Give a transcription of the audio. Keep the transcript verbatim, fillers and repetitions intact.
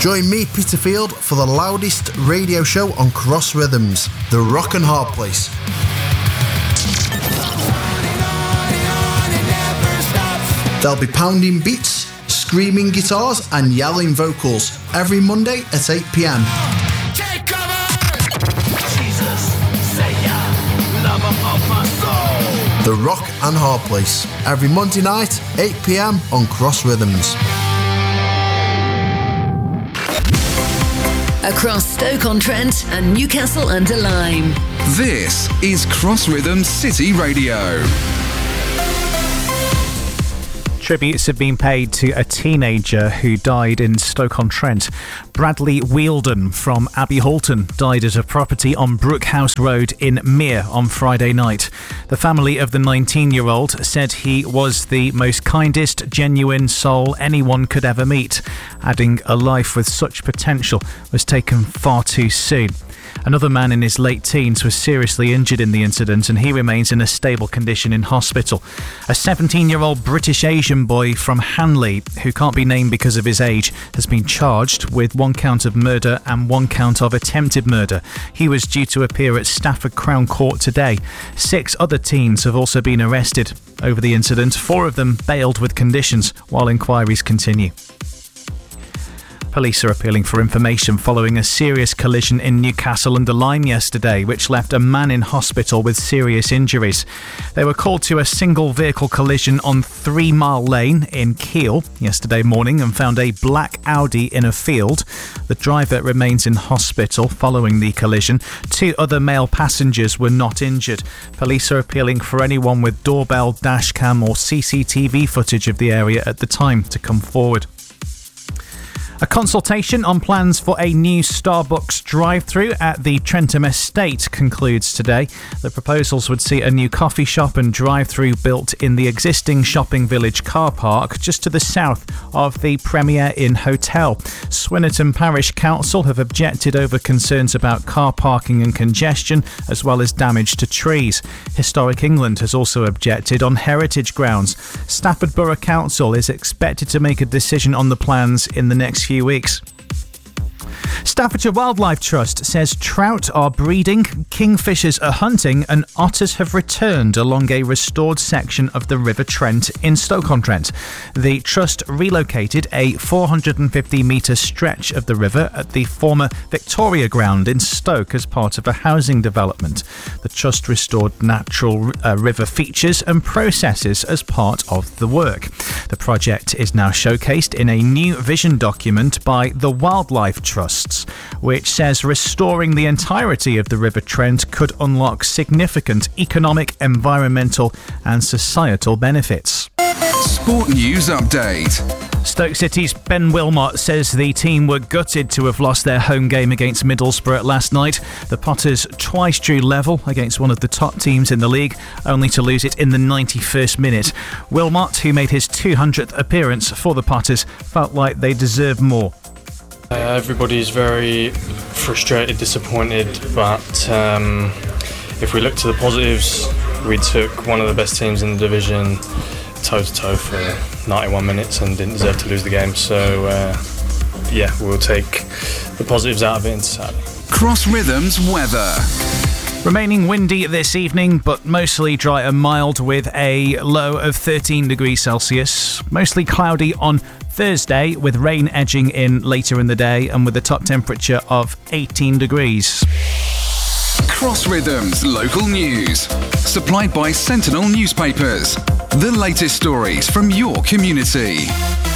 Join me, Peter Field, for the loudest radio show on Cross Rhythms, the Rock and Hard Place. There'll be pounding beats, screaming guitars and yelling vocals every Monday at eight p.m. Take cover! Jesus, Savior, lover of my soul. The Rock and Hard Place, every Monday night, eight p.m. on Cross Rhythms. Across Stoke-on-Trent and Newcastle under Lyme. This is Cross Rhythms City Radio. Tributes have been paid to a teenager who died in Stoke-on-Trent. Bradley Wheeldon from Abbey Halton died at a property on Brookhouse Road in Mere on Friday night. The family of the nineteen-year-old said he was the most kindest, genuine soul anyone could ever meet, adding a life with such potential was taken far too soon. Another man in his late teens was seriously injured in the incident and he remains in a stable condition in hospital. A seventeen-year-old British Asian boy from Hanley, who can't be named because of his age, has been charged with one count of murder and one count of attempted murder. He was due to appear at Stafford Crown Court today. Six other teens have also been arrested over the incident, four of them bailed with conditions while inquiries continue. Police are appealing for information following a serious collision in Newcastle under Lyme yesterday, which left a man in hospital with serious injuries. They were called to a single vehicle collision on Three Mile Lane in Keele yesterday morning and found a black Audi in a field. The driver remains in hospital following the collision. Two other male passengers were not injured. Police are appealing for anyone with doorbell, dashcam or C C T V footage of the area at the time to come forward. A consultation on plans for a new Starbucks drive-through at the Trentham Estate concludes today. The proposals would see a new coffee shop and drive-through built in the existing shopping village car park just to the south of the Premier Inn Hotel. Swinnerton Parish Council have objected over concerns about car parking and congestion, as well as damage to trees. Historic England has also objected on heritage grounds. Stafford Borough Council is expected to make a decision on the plans in the next few weeks. Staffordshire Wildlife Trust says trout are breeding, kingfishers are hunting and otters have returned along a restored section of the River Trent in Stoke-on-Trent. The Trust relocated a four hundred fifty metre stretch of the river at the former Victoria Ground in Stoke as part of a housing development. The Trust restored natural uh, river features and processes as part of the work. The project is now showcased in a new vision document by the Wildlife Trusts, which says restoring the entirety of the River Trent could unlock significant economic, environmental and societal benefits. Sport News Update. Stoke City's Ben Wilmot says the team were gutted to have lost their home game against Middlesbrough last night. The Potters twice drew level against one of the top teams in the league, only to lose it in the ninety-first minute. Wilmot, who made his two hundredth appearance for the Potters, felt like they deserved more. Uh, everybody's very frustrated, disappointed, but um, if we look to the positives, we took one of the best teams in the division toe-to-toe for ninety-one minutes and didn't deserve to lose the game. So, uh, yeah, we'll take the positives out of it into Saturday. Cross Rhythms weather. Remaining windy this evening, but mostly dry and mild with a low of thirteen degrees Celsius. Mostly cloudy on Thursday with rain edging in later in the day and with a top temperature of eighteen degrees. Cross Rhythms local news. Supplied by Sentinel Newspapers. The latest stories from your community.